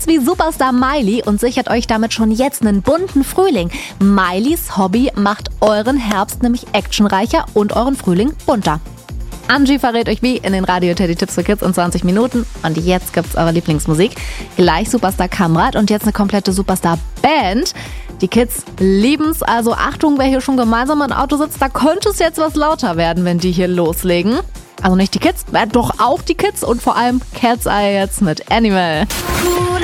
Macht's wie Superstar Miley und sichert euch damit schon jetzt einen bunten Frühling. Miley's Hobby macht euren Herbst nämlich actionreicher und euren Frühling bunter. Angie verrät euch wie in den Radio-Teddy-Tipps für Kids in 20 Minuten. Und jetzt gibt's eure Lieblingsmusik. Gleich Superstar Kamrat und jetzt eine komplette Superstar-Band. Die Kids lieben's, also Achtung, wer hier schon gemeinsam im Auto sitzt, da könnte es jetzt was lauter werden, wenn die hier loslegen. Also nicht die Kids, doch auch die Kids und vor allem Cat's Eye jetzt mit Animal.